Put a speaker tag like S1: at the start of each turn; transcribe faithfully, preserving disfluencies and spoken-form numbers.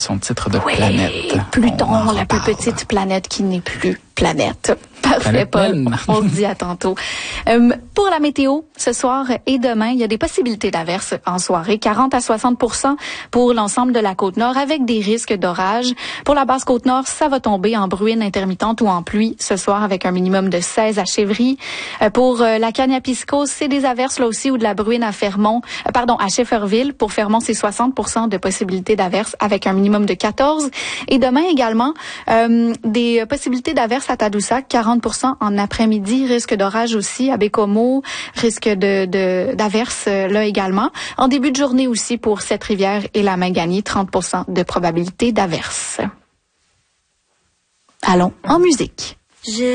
S1: son titre de
S2: oui,
S1: planète.
S2: Pluton, la plus petite planète qui n'est plus planète. Parfait, Paul. On se dit à tantôt. Euh, pour la météo, ce soir et demain, il y a des possibilités d'averses en soirée. quarante à soixante pour cent pour l'ensemble de la Côte-Nord avec des risques d'orage. Pour la basse Côte-Nord, ça va tomber en bruine intermittente ou en pluie ce soir avec un minimum de seize à Chevry. Euh, pour euh, la Cagnapisco, c'est des averses là aussi ou de la bruine à Fermont, euh, pardon, à Shefferville. Pour Fermont, c'est soixante pour cent de possibilités d'averses avec un minimum de quatorze. Et demain également, euh, des possibilités d'averses à Tadoussac, quarante pour cent en après-midi, risque d'orage aussi à Bécomo, risque de, de d'averses là également. En début de journée aussi pour Sept-Rivières et la Maganie, trente pour cent de probabilité d'averses. Allons en musique. Je